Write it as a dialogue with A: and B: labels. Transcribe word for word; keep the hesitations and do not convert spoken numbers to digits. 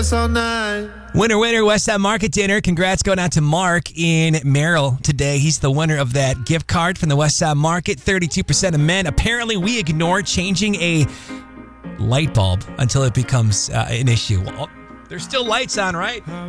A: all night.
B: Winner, winner, West Side Market Dinner. Congrats going out to Mark in Merrill today. He's the winner of that gift card from the West Side Market. thirty-two percent of men. Apparently, we ignore changing a light bulb until it becomes uh, an issue. Well, there's still lights on, right?